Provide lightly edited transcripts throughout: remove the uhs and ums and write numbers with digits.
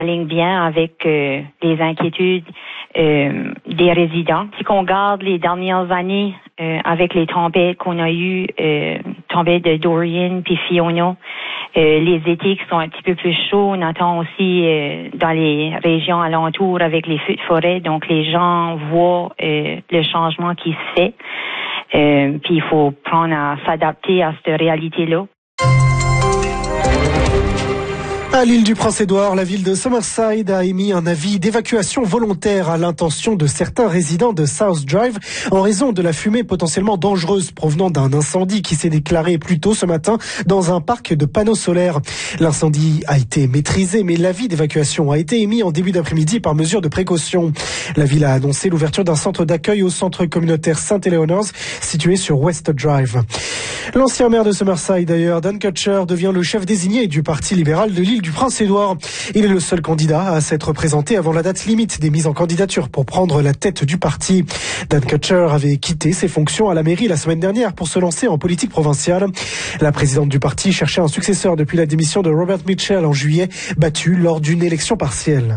aligne bien avec les inquiétudes des résidents. Si on regarde les dernières années avec les tempêtes qu'on a eues, tempêtes de Dorian puis Fiona, les étés qui sont un petit peu plus chauds, on entend aussi dans les régions alentours avec les feux de forêt, donc les gens voient le changement qui se fait. Puis il faut prendre à s'adapter à cette réalité-là. À l'île du Prince-Édouard, la ville de Summerside a émis un avis d'évacuation volontaire à l'intention de certains résidents de South Drive en raison de la fumée potentiellement dangereuse provenant d'un incendie qui s'est déclaré plus tôt ce matin dans un parc de panneaux solaires. L'incendie a été maîtrisé, mais l'avis d'évacuation a été émis en début d'après-midi par mesure de précaution. La ville a annoncé l'ouverture d'un centre d'accueil au centre communautaire St.-Eleanor's situé sur West Drive. L'ancien maire de Summerside, d'ailleurs, Dan Kutcher, devient le chef désigné du Parti libéral de l'île du Prince-Édouard. Il est le seul candidat à s'être présenté avant la date limite des mises en candidature pour prendre la tête du parti. Dan Kutcher avait quitté ses fonctions à la mairie la semaine dernière pour se lancer en politique provinciale. La présidente du parti cherchait un successeur depuis la démission de Robert Mitchell en juillet, battu lors d'une élection partielle.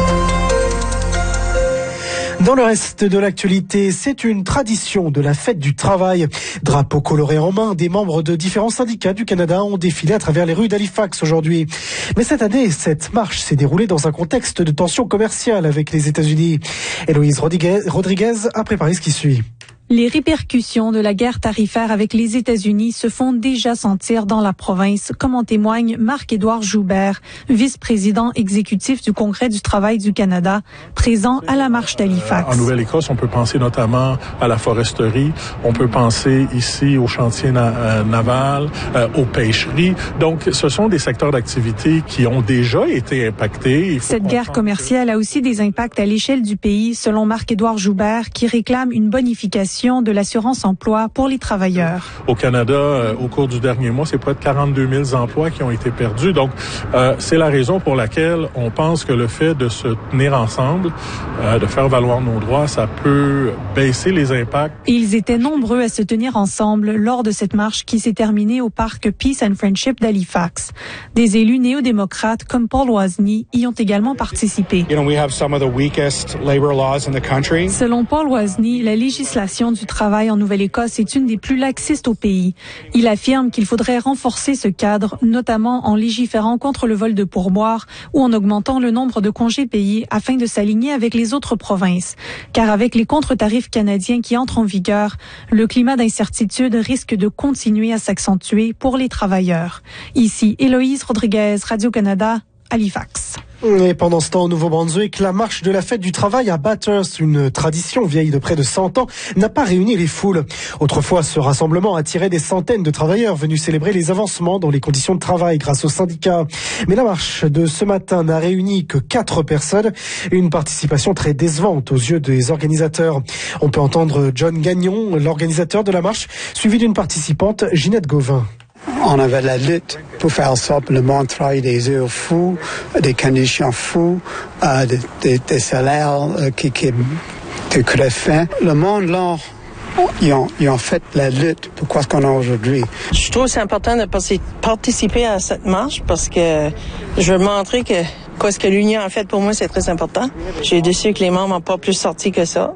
Dans le reste de l'actualité, c'est une tradition de la fête du travail. Drapeau coloré en main, des membres de différents syndicats du Canada ont défilé à travers les rues d'Halifax aujourd'hui. Mais cette année, cette marche s'est déroulée dans un contexte de tension commerciale avec les États-Unis. Héloïse Rodriguez a préparé ce qui suit. Les répercussions de la guerre tarifaire avec les États-Unis se font déjà sentir dans la province, comme en témoigne Marc-Édouard Joubert, vice-président exécutif du Congrès du travail du Canada, présent à la marche d'Halifax. En Nouvelle-Écosse, on peut penser notamment à la foresterie, on peut penser ici au chantier naval, aux pêcheries. Donc, ce sont des secteurs d'activité qui ont déjà été impactés. Cette guerre commerciale a aussi des impacts à l'échelle du pays, selon Marc-Édouard Joubert, qui réclame une bonification de l'assurance-emploi pour les travailleurs. Au Canada, au cours du dernier mois, c'est près de 42 000 emplois qui ont été perdus. Donc, c'est la raison pour laquelle on pense que le fait de se tenir ensemble, de faire valoir nos droits, ça peut baisser les impacts. Et ils étaient nombreux à se tenir ensemble lors de cette marche qui s'est terminée au parc Peace and Friendship d'Halifax. Des élus néo-démocrates comme Paul Wozni y ont également participé. Selon Paul Wozni, la législation du travail en Nouvelle-Écosse est une des plus laxistes au pays. Il affirme qu'il faudrait renforcer ce cadre, notamment en légiférant contre le vol de pourboires ou en augmentant le nombre de congés payés afin de s'aligner avec les autres provinces. Car avec les contre-tarifs canadiens qui entrent en vigueur, le climat d'incertitude risque de continuer à s'accentuer pour les travailleurs. Ici, Héloïse Rodriguez, Radio-Canada, Halifax. Et pendant ce temps, au Nouveau-Brunswick, la marche de la fête du travail à Bathurst, une tradition vieille de près de 100 ans, n'a pas réuni les foules. Autrefois, ce rassemblement attirait des centaines de travailleurs venus célébrer les avancements dans les conditions de travail grâce aux syndicats. Mais la marche de ce matin n'a réuni que 4 personnes, une participation très décevante aux yeux des organisateurs. On peut entendre John Gagnon, l'organisateur de la marche, suivi d'une participante, Ginette Gauvin. On avait la lutte pour faire en sorte que le monde travaille des heures fous, des conditions fous, des salaires qui coûtent fin. Le monde, là, ils ont fait la lutte pour quoi ce qu'on a aujourd'hui. Je trouve que c'est important de participer à cette marche parce que je veux montrer que quoi ce que l'Union a fait pour moi, c'est très important. J'ai déçu que les membres n'ont pas plus sorti que ça.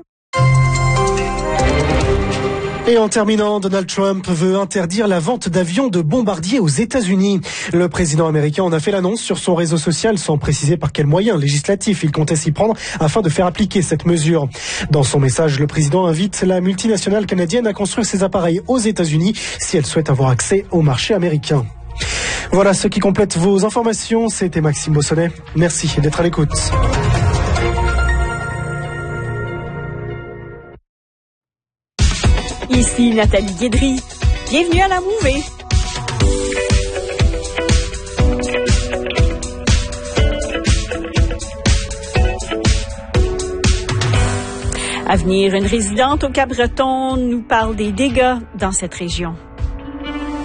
Et en terminant, Donald Trump veut interdire la vente d'avions de bombardiers aux États-Unis. Le président américain en a fait l'annonce sur son réseau social sans préciser par quels moyens législatifs il comptait s'y prendre afin de faire appliquer cette mesure. Dans son message, le président invite la multinationale canadienne à construire ses appareils aux États-Unis si elle souhaite avoir accès au marché américain. Voilà ce qui complète vos informations. C'était Maxime Bossonnet. Merci d'être à l'écoute. Ici Nathalie Guédry. Bienvenue à la Mouvée. À venir, une résidente au Cap-Breton nous parle des dégâts dans cette région.